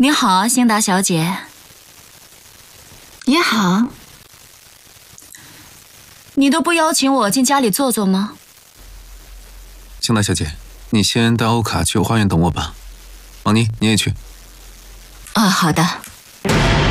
你好，辛达小姐。 你好。 你都不邀请我进家里坐坐吗？ 辛达小姐，你先带欧卡去花园等我吧。王妮，你也去。 好的。